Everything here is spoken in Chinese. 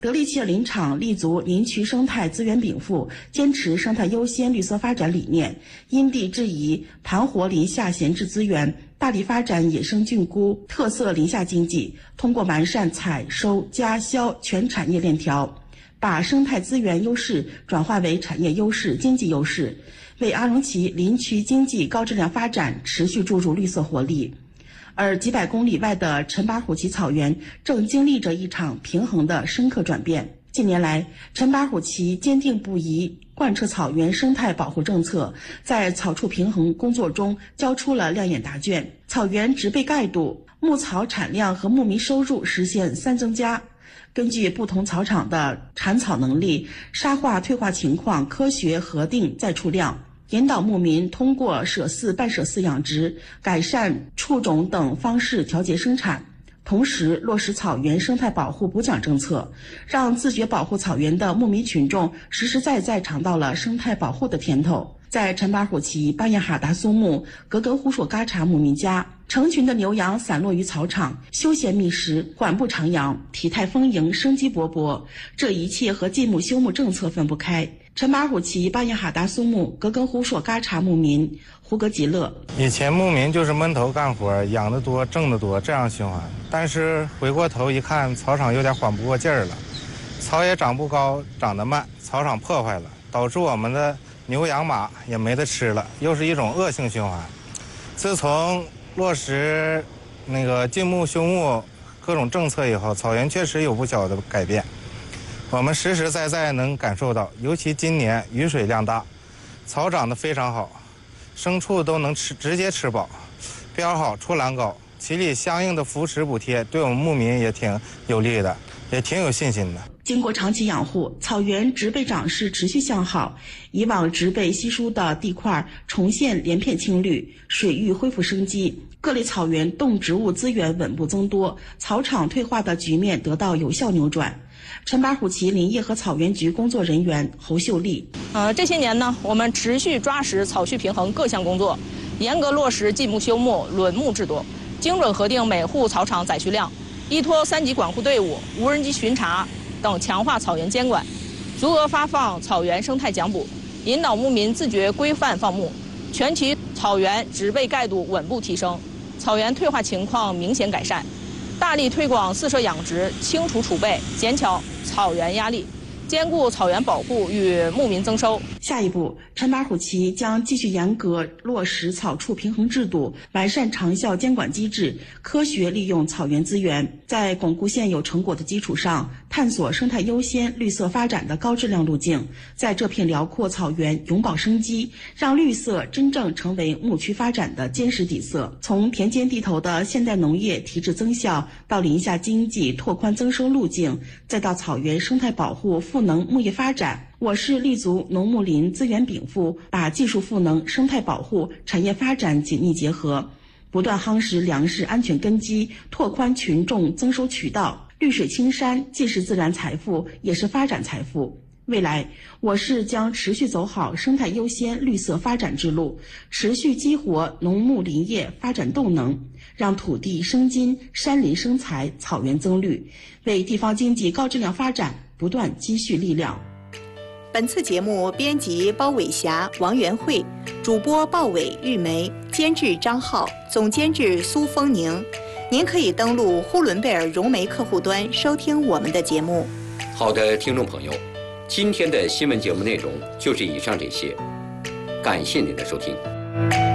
得力汽车林场立足林区生态资源禀赋，坚持生态优先绿色发展理念，因地制宜盘活林下闲置资源，大力发展野生菌菇特色林下经济，通过完善采收加销全产业链条，把生态资源优势转化为产业优势、经济优势，为阿龙旗林区经济高质量发展持续注入绿色活力。而几百公里外的陈巴虎旗草原正经历着一场平衡的深刻转变。近年来，陈巴虎旗坚定不移贯彻草原生态保护政策，在草畜平衡工作中交出了亮眼答卷，草原植被盖度、牧草产量和牧民收入实现3增加。根据不同草场的产草能力、沙化退化情况，科学核定再出量，引导牧民通过舍饲、半舍饲养殖、改善畜种等方式调节生产，同时落实草原生态保护补奖政策，让自觉保护草原的牧民群众实实在在尝到了生态保护的甜头。在陈巴虎旗巴彦哈达松木格格呼硕嘎查牧民家，成群的牛羊散落于草场，休闲觅食，缓步徜徉，体态丰盈，生机勃勃。这一切和禁牧休牧政策分不开。陈巴虎旗巴彦哈达松木格格呼硕嘎查牧民胡格吉勒： 以前牧民就是闷头干活，养得多挣得多，这样循环。但是回过头一看，草场有点缓不过劲儿了，草也长不高，长得慢，草场破坏了，导致我们的牛羊马也没得吃了，又是一种恶性循环。自从落实禁牧休牧各种政策以后，草原确实有不小的改变，我们实实在在能感受到，尤其今年雨水量大，草长得非常好，牲畜都能直接吃饱，膘好出栏高，其里相应的扶持补贴对我们牧民也挺有利的，也挺有信心的。 经过长期养护，草原植被长势持续向好，以往植被稀疏的地块重现连片青绿，水域恢复生机，各类草原动植物资源稳步增多，草场退化的局面得到有效扭转。陈巴虎旗林业和草原局工作人员侯秀丽： 这些年呢，我们持续抓实草畜平衡各项工作，严格落实禁牧休牧轮牧制度，精准核定每户草场载畜量，依托3级管护队伍、无人机巡查等强化草原监管，足额发放草原生态奖补，引导牧民自觉规范放牧，全区草原植被盖度稳步提升，草原退化情况明显改善，大力推广饲舍养殖，清除储备，减小草原压力，兼顾草原保护与牧民增收。 下一步，陈巴虎旗将继续严格落实草畜平衡制度，完善长效监管机制，科学利用草原资源，在巩固现有成果的基础上，探索生态优先、绿色发展的高质量路径，在这片辽阔草原永葆生机，让绿色真正成为牧区发展的坚实底色。从田间地头的现代农业提质增效，到林下经济拓宽增收路径，再到草原生态保护赋能牧业发展，我市立足农牧林资源禀赋，把技术赋能、生态保护、产业发展紧密结合，不断夯实粮食安全根基，拓宽群众增收渠道。绿水青山既是自然财富，也是发展财富。未来，我市将持续走好生态优先、绿色发展之路，持续激活农牧林业发展动能，让土地生金、山林生财、草原增绿，为地方经济高质量发展不断积蓄力量。 本次节目编辑包伟霞、王元慧，主播鲍伟、玉梅，监制张浩，总监制苏丰宁。您可以登录呼伦贝尔融媒客户端收听我们的节目。 好的，听众朋友，今天的新闻节目内容就是以上这些，感谢您的收听。